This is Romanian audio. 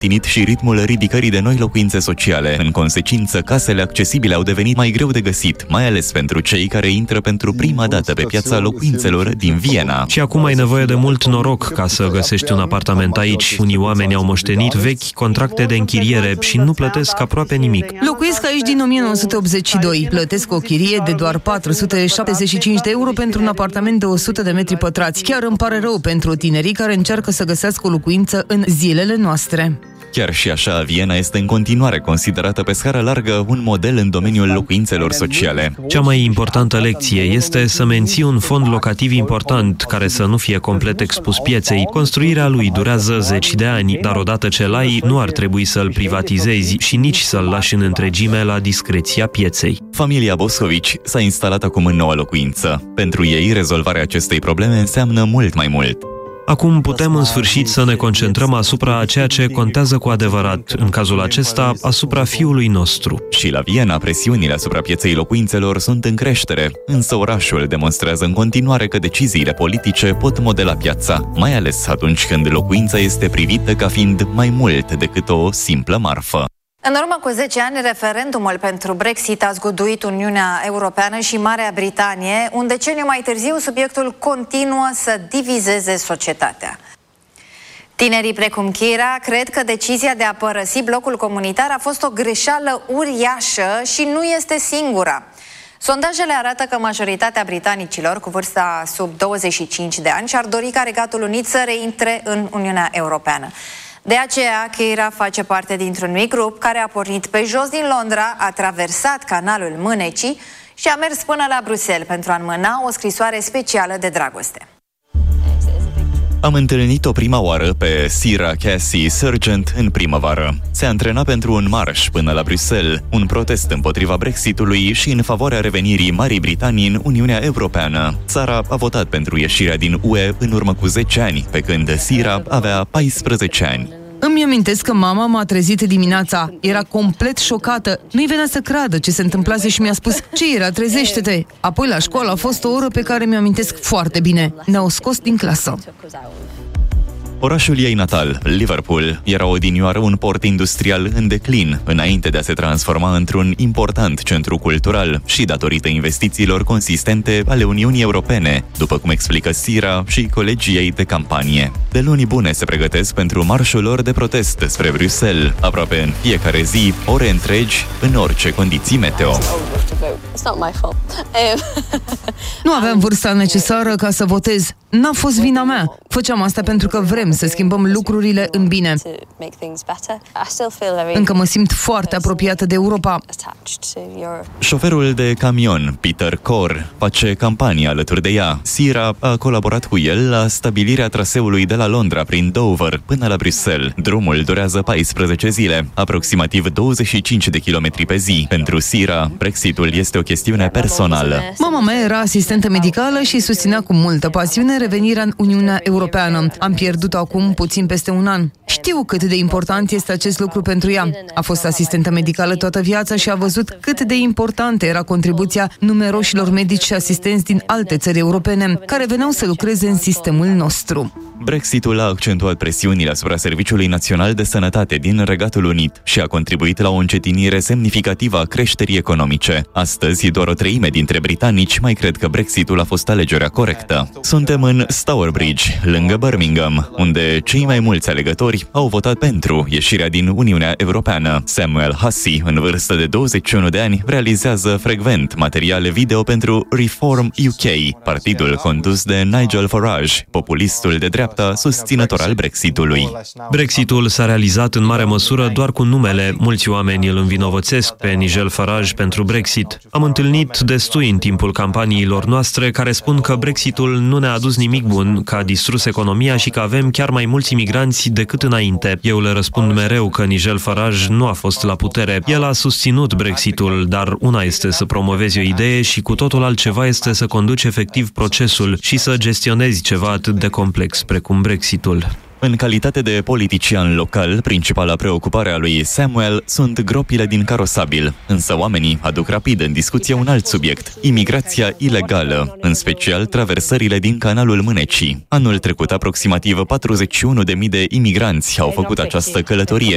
definit și ritmul ridicării de noi locuințe sociale. În consecință, casele accesibile au devenit mai greu de găsit, mai ales pentru cei care intră pentru prima dată pe piața locuințelor din Viena. Și acum ai nevoie de mult noroc ca să găsești un apartament aici. Unii oameni au moștenit vechi contracte de închiriere și nu plătesc aproape nimic. Locuiesc aici din 1982. Plătesc o chirie de doar 475 de euro pentru un apartament de 100 de metri pătrați. Chiar îmi pare rău pentru tinerii care încearcă să găsească o locuință în zilele noastre. Chiar și așa, Viena este în continuare considerată pe scară largă un model în domeniul locuințelor sociale. Cea mai importantă lecție este să menții un fond locativ important, care să nu fie complet expus pieței. Construirea lui durează 10 de ani, dar odată ce l-ai, nu ar trebui să-l privatizezi și nici să-l lași în întregime la discreția pieței. Familia Boscovici s-a instalat acum în noua locuință. Pentru ei, rezolvarea acestei probleme înseamnă mult mai mult. Acum putem în sfârșit să ne concentrăm asupra ceea ce contează cu adevărat, în cazul acesta, asupra fiului nostru. Și la Viena, presiunile asupra pieței locuințelor sunt în creștere, însă orașul demonstrează în continuare că deciziile politice pot modela piața, mai ales atunci când locuința este privită ca fiind mai mult decât o simplă marfă. În urmă cu 10 ani, referendumul pentru Brexit a zguduit Uniunea Europeană și Marea Britanie. Un deceniu mai târziu, subiectul continuă să divizeze societatea. Tinerii precum Kira cred că decizia de a părăsi blocul comunitar a fost o greșeală uriașă și nu este singura. Sondajele arată că majoritatea britanicilor cu vârsta sub 25 de ani și-ar dori ca Regatul Unit să reintre în Uniunea Europeană. De aceea, Keira face parte dintr-un mic grup care a pornit pe jos din Londra, a traversat canalul Mânecii și a mers până la Bruxelles pentru a înmâna o scrisoare specială de dragoste. Am întâlnit-o prima oară pe Sarah Cassie Sargent în primăvară. Se antrena pentru un marș până la Bruxelles, un protest împotriva Brexitului și în favoarea revenirii Marii Britanii în Uniunea Europeană. Sarah a votat pentru ieșirea din UE în urmă cu 10 ani, pe când Sarah avea 14 ani. Îmi amintesc că mama m-a trezit dimineața. Era complet șocată. Nu-i venea să creadă ce se întâmplase și mi-a spus: ce era? Trezește-te! Apoi la școală a fost o oră pe care mi-amintesc foarte bine. Ne-au scos din clasă. Orașul ei natal, Liverpool, era odinioară un port industrial în declin, înainte de a se transforma într-un important centru cultural și datorită investițiilor consistente ale Uniunii Europene, după cum explică Sarah și colegii ei de campanie. De luni bune se pregătesc pentru marșul lor de protest spre Bruxelles, aproape în fiecare zi, ore întregi, în orice condiții meteo. Nu aveam vârsta necesară ca să votez. N-a fost vina mea. Făceam asta pentru că vrem să schimbăm lucrurile în bine. Încă mă simt foarte apropiată de Europa. Șoferul de camion, Peter Corr, face campanie alături de ea. Sarah a colaborat cu el la stabilirea traseului de la Londra prin Dover până la Bruxelles. Drumul durează 14 zile, aproximativ 25 de kilometri pe zi. Pentru Sarah, Brexitul este o chestiune personală. Mama mea era asistentă medicală și susținea cu multă pasiune revenirea în Uniunea Europeană. Am pierdut-o acum puțin peste un an. Știu cât de important este acest lucru pentru ea. A fost asistentă medicală toată viața și a văzut cât de importantă era contribuția numeroșilor medici și asistenți din alte țări europene care veneau să lucreze în sistemul nostru. Brexitul a accentuat presiunile asupra Serviciului Național de Sănătate din Regatul Unit și a contribuit la o încetinire semnificativă a creșterii economice. Astăzi, doar o treime dintre britanici mai cred că Brexitul a fost alegerea corectă. Suntem în Stourbridge, lângă Birmingham, unde cei mai mulți alegători au votat pentru ieșirea din Uniunea Europeană. Samuel Hussey, în vârstă de 21 de ani, realizează frecvent materiale video pentru Reform UK, partidul condus de Nigel Farage, populistul de dreapta susținător al Brexitului. Brexitul s-a realizat în mare măsură doar cu numele. Mulți oameni îl învinovățesc pe Nigel Farage pentru Brexit. Am întâlnit destui în timpul campaniilor noastre care spun că Brexitul nu ne-a adus nimic bun, că a distrus economia și că avem chiar mai mulți imigranți decât înainte. Eu le răspund mereu că Nigel Farage nu a fost la putere. El a susținut Brexitul, dar una este să promovezi o idee și cu totul altceva este să conduci efectiv procesul și să gestionezi ceva atât de complex precum Brexitul. În calitate de politician local, principala preocupare a lui Samuel sunt gropile din carosabil, însă oamenii aduc rapid în discuție un alt subiect, imigrația ilegală, în special traversările din canalul Mânecii. Anul trecut, aproximativ 41.000 de imigranți au făcut această călătorie